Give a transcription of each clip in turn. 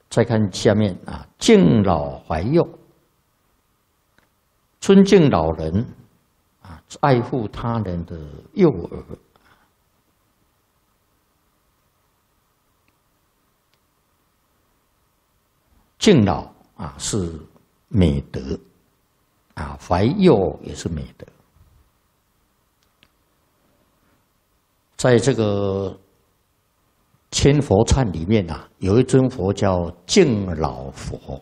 再看下面啊，敬老怀幼，尊敬老人啊，爱护他人的幼儿。敬老啊是美德啊，怀幼也是美德。在这个千佛忏里面啊，有一尊佛叫敬老佛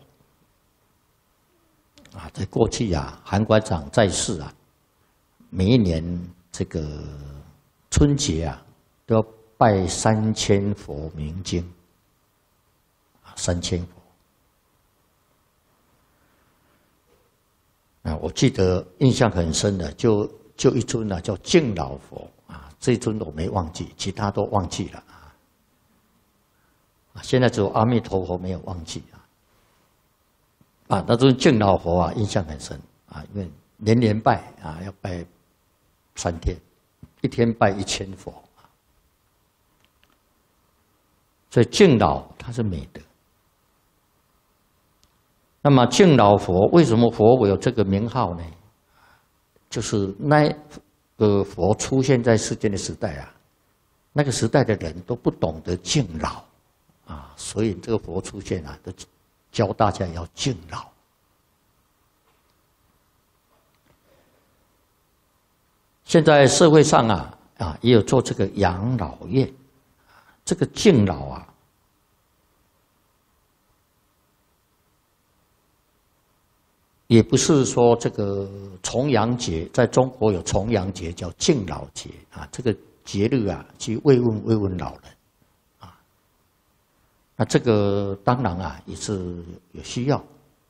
啊。在过去啊，韩馆长在世啊，每一年这个春节啊，都要拜3000佛明经啊，3000佛。啊，我记得印象很深的，就一尊啊，叫敬老佛啊，这一尊我没忘记，其他都忘记了啊。现在只有阿弥陀佛没有忘记啊。那尊敬老佛啊，印象很深啊，因为年年拜啊，要拜3天，一天拜1000佛啊。所以敬老它是美德。那么敬老佛为什么佛有这个名号呢？就是那个佛出现在世间的时代啊，那个时代的人都不懂得敬老啊，所以这个佛出现啊，都教大家要敬老。现在社会上啊也有做这个养老院，这个敬老啊。也不是说这个重阳节，在中国有重阳节叫敬老节啊，这个节日啊去慰问老人啊。那这个当然啊也是有需要。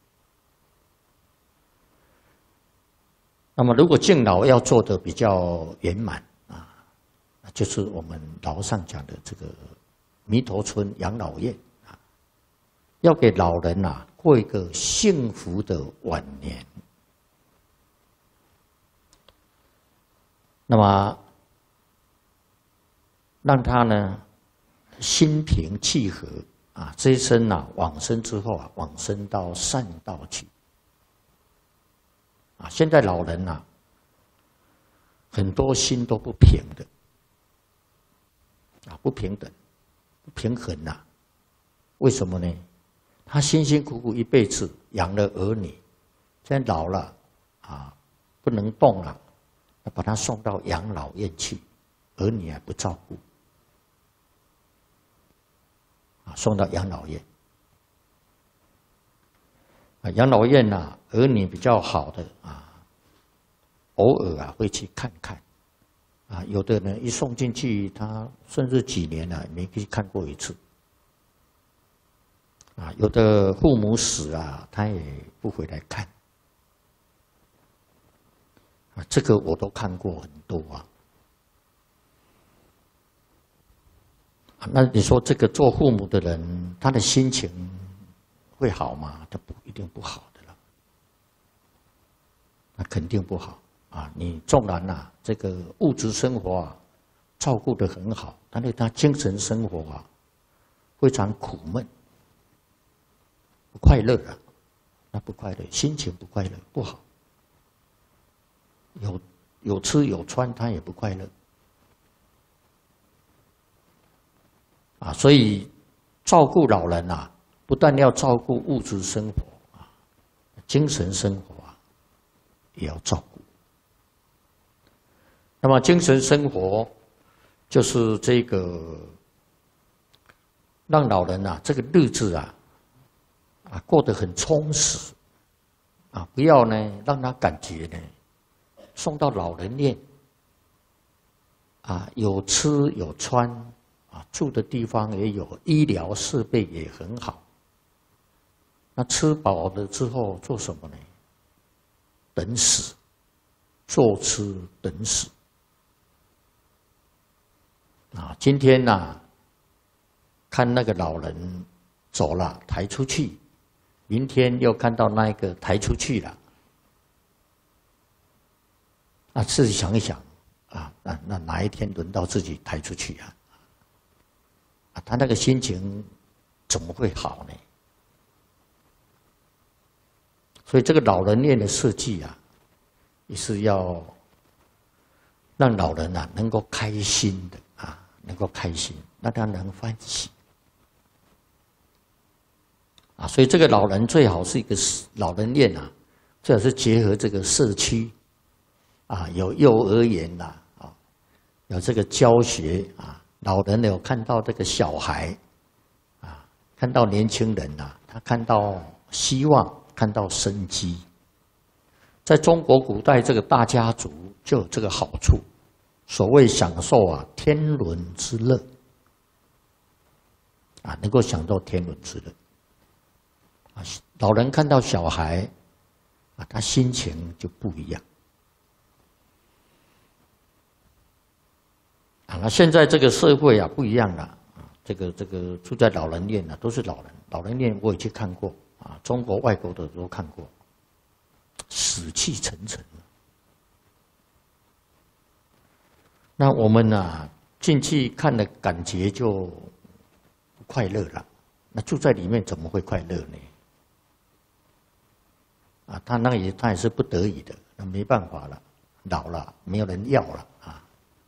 那么如果敬老要做的比较圆满啊，就是我们老上讲的这个弥陀村养老院啊，要给老人啊过一个幸福的晚年。那么让他呢心平气和啊，这一生啊往生之后啊，往生到善道去啊。现在老人啊，很多心都不平的啊，不平等、不平衡呐。为什么呢？他辛辛苦苦一辈子养了儿女，现在老了啊，不能动了，要把他送到养老院去，儿女还不照顾啊，送到养老院啊，养老院呐，儿女比较好的啊，偶尔啊会去看看啊，有的人一送进去，他甚至几年了没去看过一次。啊，有的父母死啊，他也不回来看。啊，这个我都看过很多啊。那你说这个做父母的人，他的心情会好吗？他不一定不好的了。那肯定不好啊！你纵然呐，这个物质生活啊照顾得很好，但是他精神生活啊非常苦闷。不快乐啊，那不快乐，心情不快乐，不好。有吃有穿，他也不快乐啊。所以照顾老人啊，不但要照顾物质生活啊，精神生活啊也要照顾。那么精神生活就是这个让老人啊这个日子啊过得很充实啊，不要呢让他感觉呢送到老人院啊，有吃有穿啊，住的地方也有，医疗设备也很好。那吃饱了之后做什么呢？等死，坐吃等死啊！今天呐，看那个老人走了，抬出去。明天又看到那一个抬出去了，啊，自己想一想啊，那哪一天轮到自己抬出去啊？啊，他那个心情怎么会好呢？ 所以这个老人院的设计啊，也是要让老人啊能够开心的啊，能够开心，让他能欢喜啊。所以这个老人最好是一个老人院啊，最好是结合这个社区啊，有幼儿园呐啊，有这个教学啊，老人有看到这个小孩啊，看到年轻人呐，他看到希望。看到生机，在中国古代，这个大家族就有这个好处。所谓享受啊，天伦之乐啊，能够享受天伦之乐啊。老人看到小孩啊，他心情就不一样啊。那现在这个社会啊，不一样了啊。这个住在老人院啊，都是老人。老人院我也去看过。啊，中国、外国的都看过，死气沉沉。那我们啊进去看的感觉就不快乐了。那住在里面怎么会快乐呢？啊，他也是不得已的，那没办法了，老了没有人要了啊。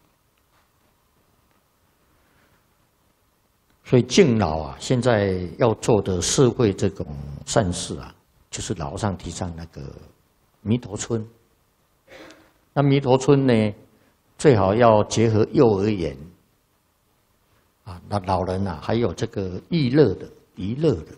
所以敬老啊，现在要做的社会这种善事啊，就是老和尚提倡那个弥陀村。那弥陀村呢，最好要结合幼儿园啊，那老人啊，还有这个娱乐的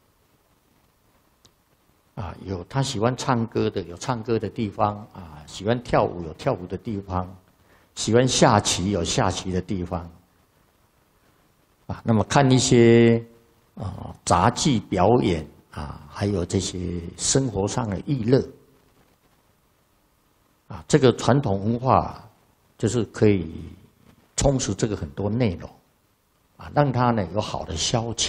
啊，有他喜欢唱歌的，有唱歌的地方啊；喜欢跳舞，有跳舞的地方；喜欢下棋，有下棋的地方。啊，那么看一些杂技表演啊，还有这些生活上的娱乐啊，这个传统文化就是可以充实这个很多内容啊，让它呢有好的消遣。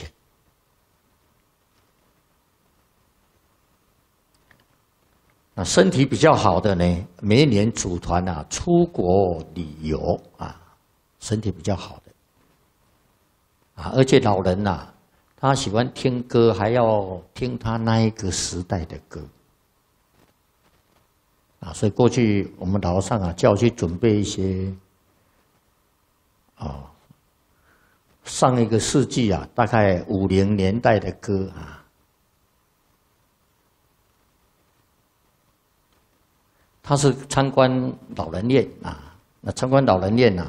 那身体比较好的呢，每一年组团啊出国旅游啊，身体比较好的。啊，而且老人呐，他喜欢听歌，还要听他那一个时代的歌。啊，所以过去我们老和尚啊，叫我去准备一些，上一个世纪啊，大概50年代的歌啊。他是参观老人院啊，那参观老人院呐，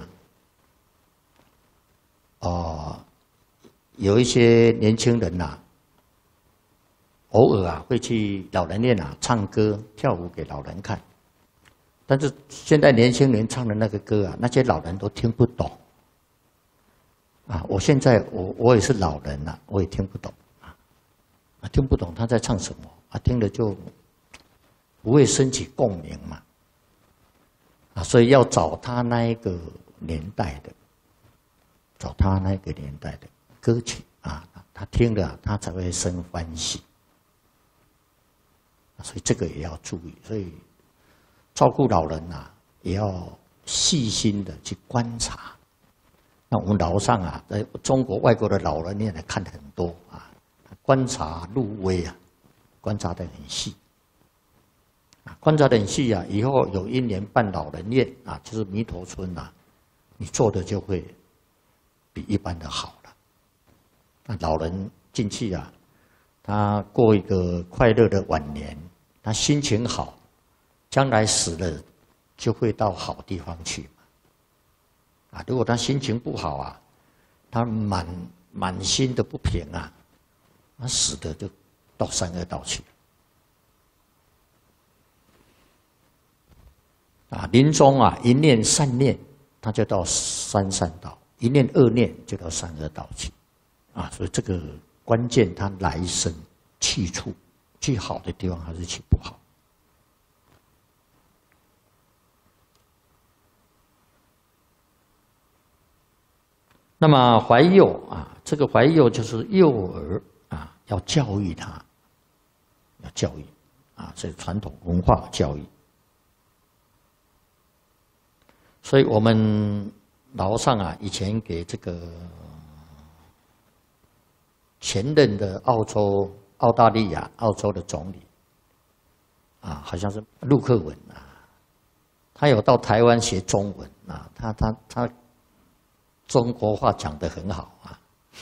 有一些年轻人呐，偶尔啊会去老人院啊唱歌跳舞给老人看，但是现在年轻人唱的那个歌啊，那些老人都听不懂啊。我现在我也是老人了，我也听不懂啊，听不懂他在唱什么啊，听了就不会升起共鸣嘛啊，所以要找他那一个年代的，找他那个年代的歌曲啊，他听了他才会生欢喜，所以这个也要注意。所以照顾老人啊，也要细心的去观察。那我们老和尚啊，在中国、外国的老人院看很多啊，观察入微啊，观察得很细。观察得很细啊，以后有1年办老人院啊，就是弥陀村啊，你做的就会比一般的好了。那老人进去啊，他过一个快乐的晚年，他心情好，将来死了就会到好地方去啊。如果他心情不好啊，他满心的不平啊，他死的就到三恶道去啊。临终啊，一念善念，他就到三善道；一念恶念，就到三恶道去。啊，所以这个关键，他来生去处，去好的地方还是去不好。那么怀幼啊，这个怀幼就是幼儿啊，要教育他，要教育啊，这是传统文化教育。所以我们老和尚啊，以前给这个前任的澳大利亚、澳洲的总理啊，好像是陆克文啊，他有到台湾学中文啊，他中国话讲得很好啊。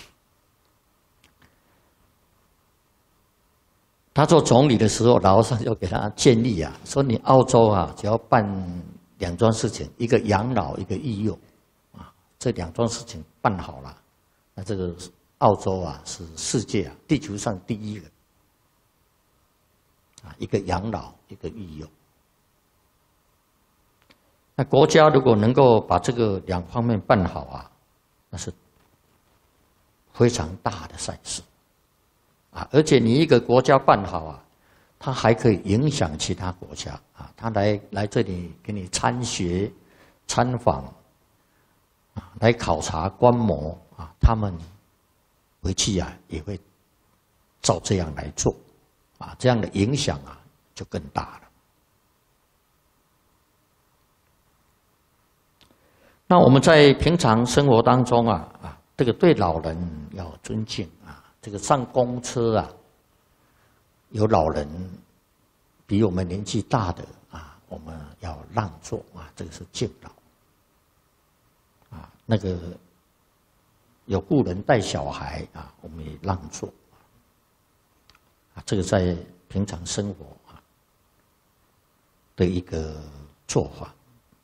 他做总理的时候，老上就给他建议啊，说你澳洲啊，只要办2桩事情，一个养老，一个育幼，啊，这2桩事情办好了，那这个澳洲啊是世界啊地球上第一个，啊，一个养老，一个育幼。那国家如果能够把这个2方面办好啊，那是非常大的善事。啊，而且你一个国家办好啊，它还可以影响其他国家啊。他来这里给你参学、参访，啊，来考察、观摩啊，他们回去啊也会照这样来做，啊，这样的影响啊就更大了。那我们在平常生活当中啊，这个对老人要尊敬啊。这个上公车啊，有老人比我们年纪大的啊，我们要让座啊，这个是敬老。啊，那个有故人带小孩啊，我们也让座。啊，这个在平常生活啊的一个做法。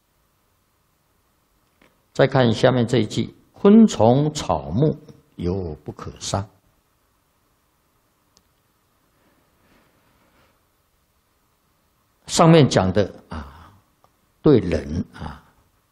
再看下面这一句：昆虫草木有不可伤。上面讲的啊，对人啊，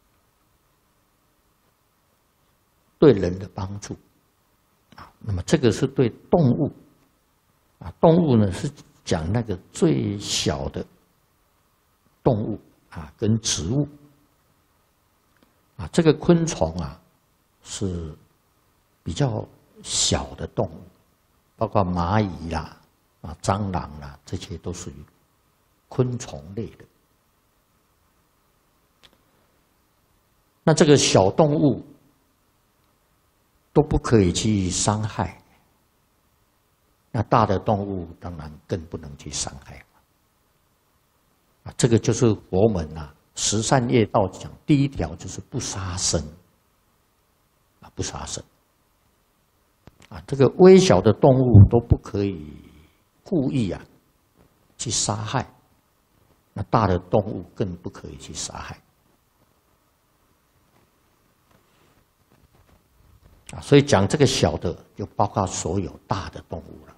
对人的帮助啊，那么这个是对动物啊，动物呢是讲那个最小的动物啊，跟植物啊，这个昆虫啊是比较小的动物，包括蚂蚁啦、啊蟑螂啦，这些都属于昆虫类的。那这个小动物都不可以去伤害，那大的动物当然更不能去伤害啊。这个就是佛门啊，十善业道讲第一条就是不杀生啊，不杀生啊。这个微小的动物都不可以故意啊去杀害。那大的动物更不可以去杀害啊，所以讲这个小的，就包括所有大的动物了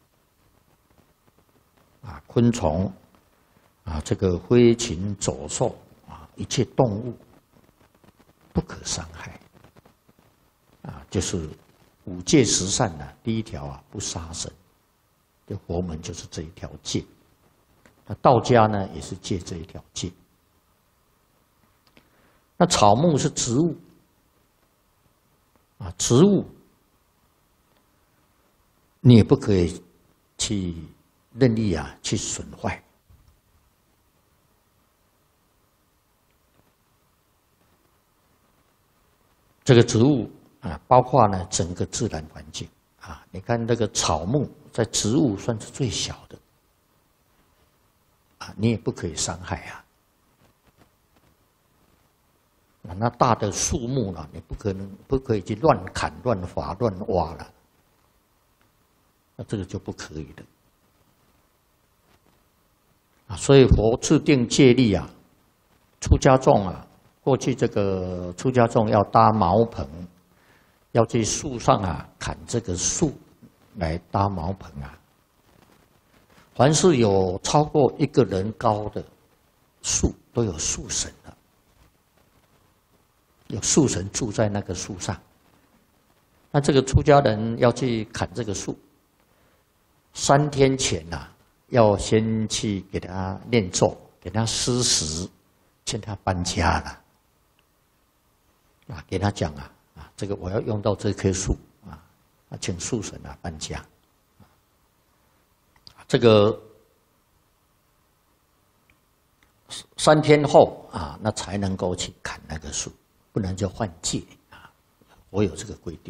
啊，昆虫啊，这个飞禽走兽啊，一切动物不可伤害啊，就是五戒十善的第一条啊，不杀生，这佛门就是这一条戒。那道家呢，也是戒这一条戒。那草木是植物啊，植物你也不可以去任意啊去损坏。这个植物啊，包括呢整个自然环境啊，你看这个草木在植物算是最小的。啊，你也不可以伤害啊！那大的树木呢，你不可以去乱砍、乱伐、乱挖了，那这个就不可以的啊！所以佛制定戒律啊，出家众啊，过去这个出家众要搭茅棚，要去树上啊砍这个树来搭茅棚啊。凡是有超过1个人高的树，都有树神了，有树神住在那个树上。那这个出家人要去砍这个树，3天前呐，要先去给他念咒，给他施食，劝他搬家了。啊，给他讲啊，这个我要用到这棵树啊，请树神啊搬家。这个3天后啊，那才能够去砍那个树，不然就犯戒啊。我有这个规定。